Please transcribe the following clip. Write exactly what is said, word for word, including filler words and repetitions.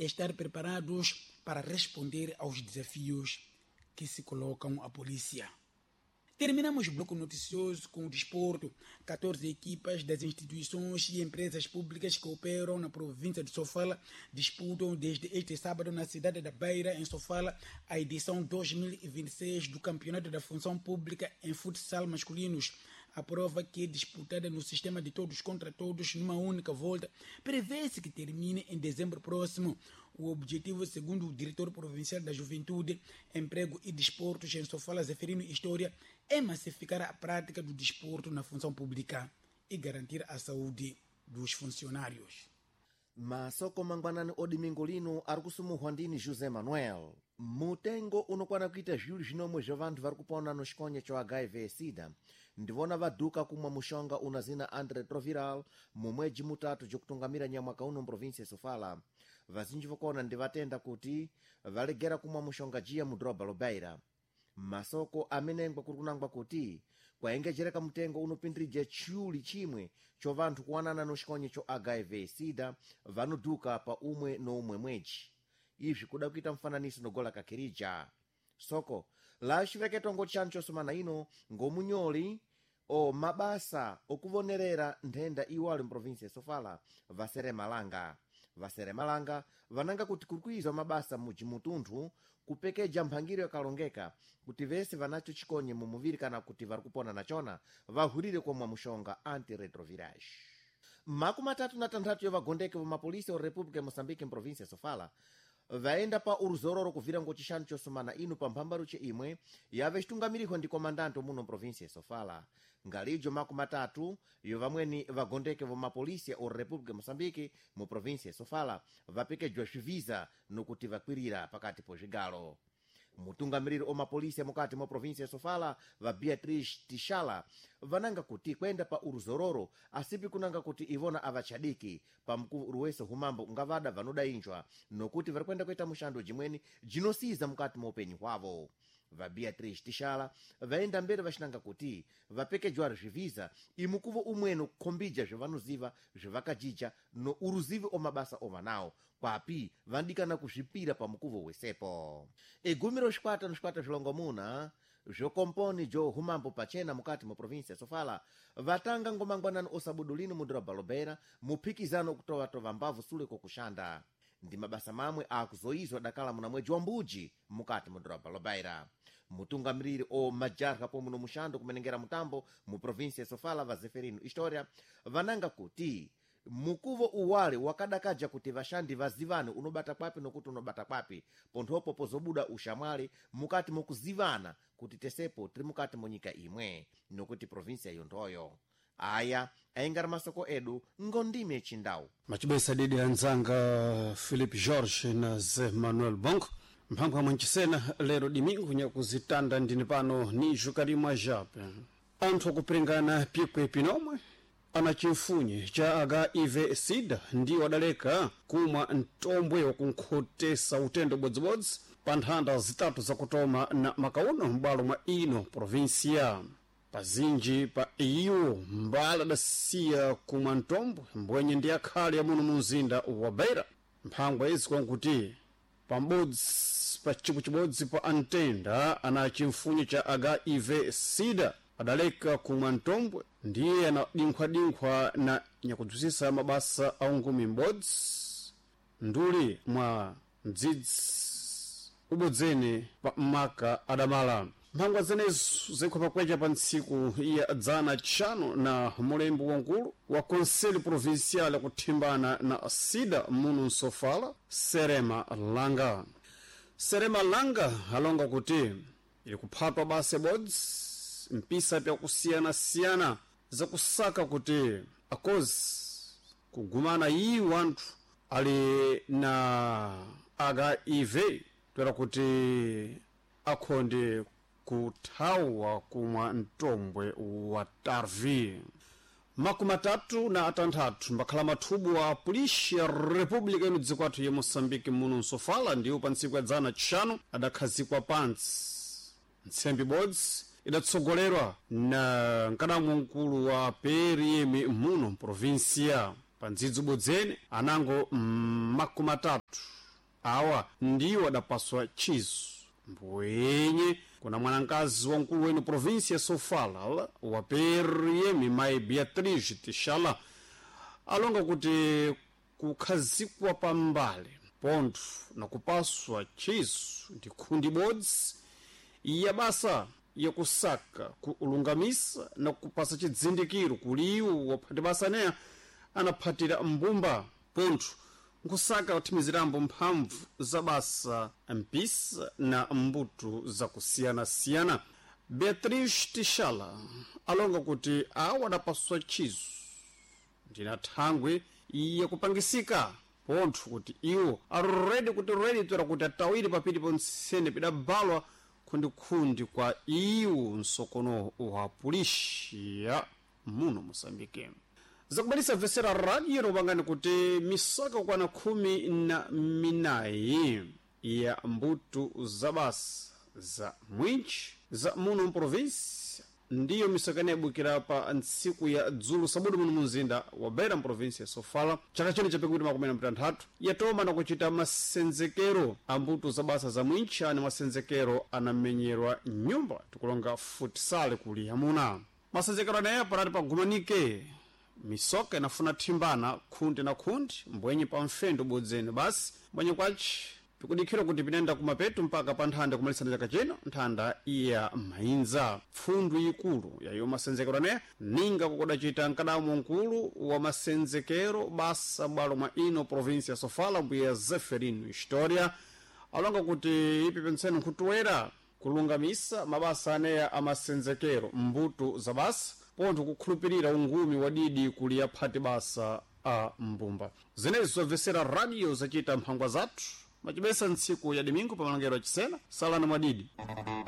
é estar preparados para responder aos desafios que se colocam a polícia. Terminamos o bloco noticioso com o desporto. quatorze equipas das instituições e empresas públicas que operam na província de Sofala disputam desde este sábado na cidade da Beira, em Sofala, a edição dois mil e vinte e seis do Campeonato da Função Pública em Futsal Masculinos. A prova, que é disputada no sistema de todos contra todos numa única volta, prevê-se que termine em dezembro próximo. O objetivo, segundo o diretor provincial da Juventude, Emprego e Desportos em Sofala, Zeferino História, é massificar a prática do desporto na função pública e garantir a saúde dos funcionários. Masoko mangwanani odimingo lino ari kusumuhwa ndini José Manuel. Mutengo unokwana kuita juli zinomwe zva vanthu vari kupona no xikonye cho H I V sida ndivona vaduka kumwa mushonga una zina antiretroviral mumwedzi mutatu jokutungamira nyamwaka uno mprovinsia Sofala. Vazinji vokona ndi vatenda kuti valegera kumwa mushonga jiya mu droba lobeira. Masoko amenengwa kuri kunangwa kuti kwaengejereka mutengo unopindirije tchuli chimwe cho vanthu kuwanana no xikonye cho H I V sida vanoduka pa umwe no umwe mwedzi. Izvi kuda kuita mfananiso nogola kakirija. Soko la xiveketongo chanu chosomana ino ngomunyoli o mabasa okuvonerera nthenda iwali mprovinsia Sofala vasere malanga. Vasere malanga vananga kuti kurikuizwa mabasa muji mutunthu kupekeja mphangiro yakalongeka kuti vese vanacho chikonye mumuviri kana kuti vari kupona nachona vahurire komwa mushonga antiretrovirage. Makumi matatu na tanthatu yovagondeke vomapolisi o República ya Moçambique mprovinsia Sofala vaenda pa uruzororo kuvira ngochixanu chosomana ino pa mphambaro ce imwe yave citungamirihwa ndi komandanto muno mprovinsia Sofala. Ngalijo makumi matatu yo vamweni vagondeke vomapolisi o República Moçambique mu provinsia Sofala vapekejwa xiviza nokuti vakwirira pakati po xigalo. Mutungamiriri o mapolisi mukati mo provinsia Sofala va Beatriz Tishala vananga kuti kwenda pa uruzororo asipi kunanga kuti ivona avachadiki pa mkuru wese humambo ngavada vanodainjwa nokuti vari kwenda kuita mushando jimweni jinosiza mukati mo upenyu hwavo. Va Beatriz Tishala vaenda mbere vacinanga kuti vapekejwari zviviza imukuvo umweno kukhombija zvavanoziva zvavakajija no uruzivi o mabasa ovanawo kwapi vandikana kuzvipira pa mukuvo wesepo. Egumiro xikwata no xikwata zvilongomuna zvokomponi jo humambo pachena mukati mu provinsia Sofala vatanga ngomangwanani osabudulino mu droba lobeira muphikizano kutovatova mbavu sule kokuxanda. Ndi mabasa mamwe akuzoizwa dakala muna mwedzi wa mbuji mukati mu droba lobeira. Mutungamiriri o majarha pomu no mushando kumenengera mutambo mu provinsia Sofala va Zeferino História vananga kuti mukuvo uwale wakadakaja kuti vashandi vazivane unobata kwapi nokuti unobata kwapi ponthopo pozobuda ushamwali mukati mukuzivana kuti tesepo tiri mukati monyika imwe nokuti provinsia yondoyo. Aya aingara masoko edu ngondime chindau machibesa didi anzanga Philip George na Zé Manuel Bongo mphangwa mwanchisena lero dimingu nyakuzitanda ndini pano ni jukarimwa jape anthu akupringana pikwe pinomwe ana chimfunye cha H I V sida ndi wadaleka kumwa ntombwe wakunkhotesa utendo bodzibodzi pa nthanda zitatu zakutoma na makauno m'bwalo mwa ino provinsia. Pazinji pa iyo mbala dasiya kumwa ntombwe mbwenye ndi akhali ya muno munzinda wa Beira. Mphangwa izi kwa nkuti pambodzi pa chipu chibodzi pa antenda ana chimfunye cha H I V sida adaleka kumwa ntombwe ndiye anadinkhwa-dinkhwa na nyakudzusisa mabasa a ungumi m'bodzi nduli mwa mdzidzi ubodzene pa maka adamala. Mphangwa zenezo zinkho pakwecha pa ntsiku ya dzana tchanu na mulembo wankulu wa Conselho Provincial kuthimbana na sida muno Sofala Serema Langa. Serema Langa alonga kuti ili kuphatwa basa bodzi mpisa pya kusiyana-siyana zakusaka kuti akozi kugumana iyi wanthu ali na H I V toera kuti akhonde kuthawa kumwa ntombwe wa tarvi. Makumi matatu na atanthatu mbakhala mathubu wa polisi ya República ino dziko athu ya Moçambique muno Sofala ndiwo pa ntsiku ya dzana tchanu adakhazikwa pansi. Ntsembe ibodzi idatsogolerwa na mkadamwa mkulu wa P R M muno provincia. Pa ndzidzi ubodzene anango makumi matatu awa ndiwo adapaswa chizo mbwenye kuna mwanankazi wa mkulu wenu provinsia Sofala waperye mimayi Beatriz Tishala alonga kuti kukhazikwa pambale pontho na kupaswa chizo ndi khundi bodzi ya basa ya kusaka kuulungamisa na kupasa chidzindikiro kuliwu waphati basa neya anaphatira mbumba pontho nkusaka wathimizirambo mphamvu za basa mpisa na mbuto za kusiyana-siyana. Beatriz Tishala alonga kuti awa adapaswa chizo ndina thangwe ya kupangisika pontho kuti iwo aruredi kuti redi tora kuti atawiri papiti ponsene pidabalwa khundikhundi kwa iwo msokono wa pulishiya muno Mosambike. Zakubadisa vesera radio robangani kuti misaka kwana khumi na minayi ya mbuto za basa za mwinchi za muno mprovinsi ndiyo misakani yabukira pa ntsiku ya dzulu sabudu muno mumzinda wa Beira mprovinsi ya Sofala chaka chene chapekuti makumi na mtanthatu yatoma na kuchita masenzekero a mbuto za basa za mwinchi ani masenzekero anamenyerwa nyumba tikulonga futsal kuli hamuna masenzekero anaye parati pa gumanike misoka inafuna thimbana khundi na khundi mbwenye pa mfendo bodzeni basi mbwenye kwachi pikudikira kuti pinenda kumapetu mpaka pa nthanda kumalisana chaka chino nthanda iya mainza pfundu ikulu yayo masenzekero ane ninga kukudachita nkadamu nkulu wa masenzekero basa bwalo mwa ino provinsia Sofala mbuya Zeferino Historia alonga kuti ipi penseni nkutuwera kulungamisa mabasa aneya amasenzekero mbuto za basa pontho kukhulupirira ungumi wadidi kuli yaphati basa a mbumba. Zinezo vesera radio zachita mphangwa zathu machibesa ntsiku ya Domingo pa malangero achisena salana mwadidi.